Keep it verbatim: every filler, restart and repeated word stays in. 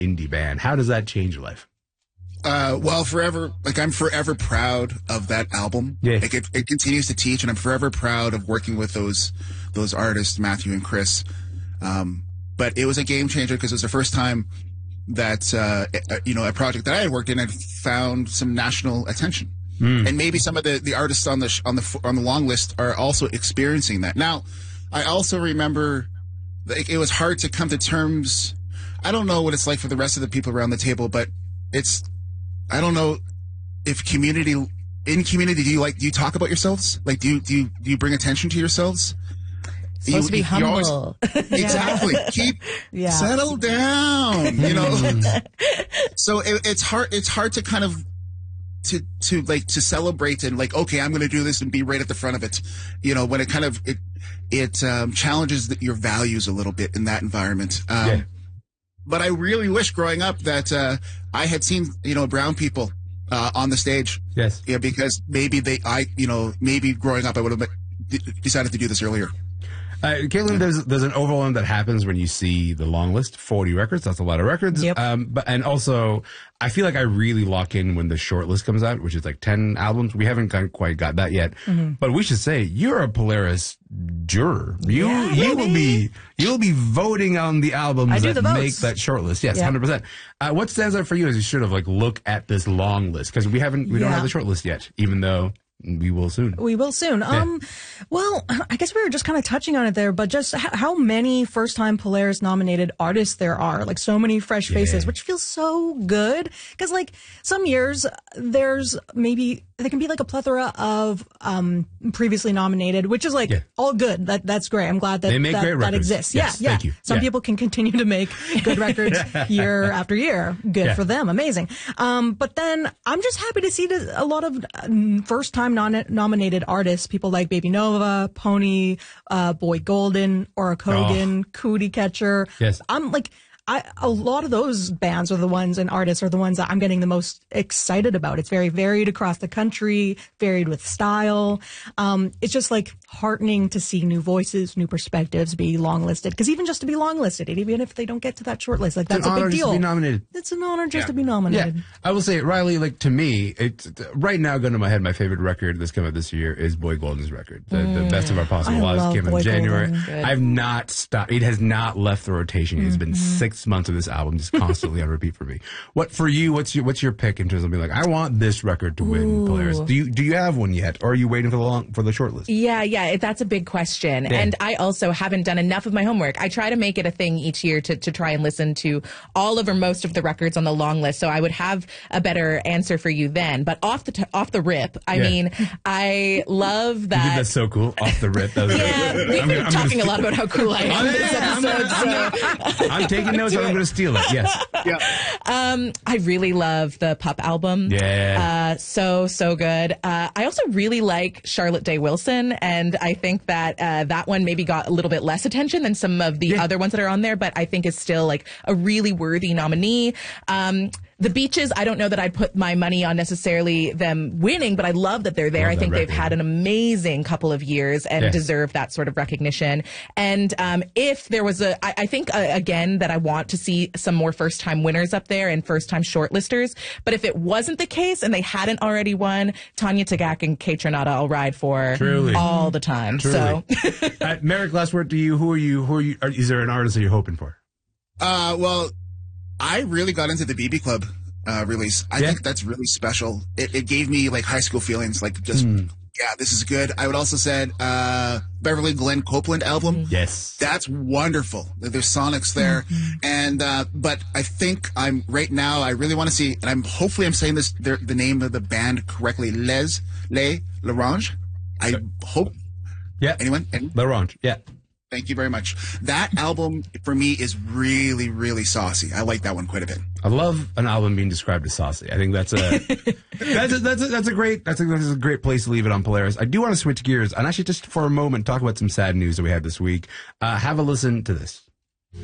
indie band. How does that change your life? Uh, well, forever, like I'm forever proud of that album. Yeah. Like it, it continues to teach, and I'm forever proud of working with those, those artists, Matthew and Chris. Um, but it was a game changer because it was the first time that, uh, you know, a project that I had worked in had found some national attention. Mm. And maybe some of the, the artists on the, sh- on the, on the long list are also experiencing that. Now, I also remember like, it was hard to come to terms. I don't know what it's like for the rest of the people around the table, but it's, I don't know if community, in community, do you like, do you talk about yourselves? Like, do you, do you, do you bring attention to yourselves? Supposed you, to be humble. Always, exactly. Keep, yeah. Settle down, you know? So it, it's hard, it's hard to kind of, to, to like, to celebrate and like, okay, I'm going to do this and be right at the front of it. You know, when it kind of, it, it, um, challenges the, your values a little bit in that environment. Um, yeah. But I really wish growing up that, uh, I had seen, you know, brown people, uh, on the stage. Yes. Yeah, because maybe they, I, you know, maybe growing up I would have d- decided to do this earlier. Uh, Caitlin, there's there's an overwhelm that happens when you see the long list, forty records. That's a lot of records. Yep. Um, but and also, I feel like I really lock in when the short list comes out, which is like ten albums. We haven't quite got that yet, mm-hmm. but we should say you're a Polaris juror. You yeah, you will be you'll be voting on the albums that the make that short list. Yes, hundred yep. percent. Uh, what stands out for you is you should have like look at this long list because we haven't we yeah. don't have the short list yet, even though. We will soon. We will soon. Yeah. Um, well, I guess we were just kind of touching on it there, but just h- how many first-time Polaris nominated artists there are, like so many fresh faces, yeah. which feels so good. Because like some years there's maybe there can be like a plethora of um previously nominated, which is like yeah. all good. That that's great. I'm glad that they make that, great that exists. Yes, yeah, yeah. Thank you. Some yeah. people can continue to make good records year after year. Good yeah. for them. Amazing. Um, but then I'm just happy to see that a lot of first-time Non- nominated artists, people like Baby Nova, Pony, uh, Boy Golden, Aura Kogan, oh. Cootie Catcher. Yes. I'm like, I, a lot of those bands are the ones and artists are the ones that I'm getting the most excited about. It's very varied across the country, varied with style. Um, it's just like heartening to see new voices, new perspectives be longlisted. Because even just to be longlisted, even if they don't get to that short list, like that's a big deal. Just to be nominated. It's an honor just yeah. to be nominated. Yeah. I will say, Riley, like to me, it's right now going to my head. My favorite record that's come out this year is Boy Golden's record, the, mm. the Best of Our Possible Lives. Came in January. I've not stopped. It has not left the rotation. Mm-hmm. It's been six months of this album just constantly on repeat for me. What for you? What's your what's your pick in terms of being like, I want this record to win Ooh. Polaris? Do you do you have one yet, or are you waiting for the long for the short list? Yeah, yeah, that's a big question, yeah. and I also haven't done enough of my homework. I try to make it a thing each year to to try and listen to all of or most of the records on the long list, so I would have a better answer for you then. But off the t- off the rip, I yeah. mean, I love that. You did that so cool off the rip. That was yeah, right. we've I'm been gonna, talking I'm a lot about how cool I am in this episode. I'm, so. I'm taking notes. I'm going to steal it. Yes. Yeah. Um, I really love the Pup album. Yeah. Uh, so, so good. Uh, I also really like Charlotte Day Wilson, and I think that uh, that one maybe got a little bit less attention than some of the yeah. other ones that are on there, but I think is still like a really worthy nominee. Um, The Beaches, I don't know that I'd put my money on necessarily them winning, but I love that they're there. I think they've had an amazing couple of years and yeah. deserve that sort of recognition. And um, if there was a, I, I think, uh, again, that I want to see some more first-time winners up there and first-time shortlisters. But if it wasn't the case and they hadn't already won, Tanya Tagaq and Kate Trinata I'll ride for Truly. all the time. Truly. So, uh, Merrick, last word to you. Who are you? Who are you? Are, is there an artist that you're hoping for? Uh, well, I really got into the B B Club uh, release. I yeah. think that's really special. It, it gave me like high school feelings, like just, mm. yeah, this is good. I would also say uh, Beverly Glenn Copeland album. Yes. That's wonderful. There's sonics there. Mm-hmm. And, uh, but I think I'm right now, I really want to see, and I'm hopefully I'm saying this, the, the name of the band correctly, Les, Les, L'Orange. I hope. Yeah. Anyone? Anyone? L'Orange. Yeah. Thank you very much. That album, for me, is really, really saucy. I like that one quite a bit. I love an album being described as saucy. I think that's a that's a, that's a, that's a great that's a, that's a great place to leave it on Polaris. I do want to switch gears and actually just for a moment talk about some sad news that we had this week. Uh, have a listen to this.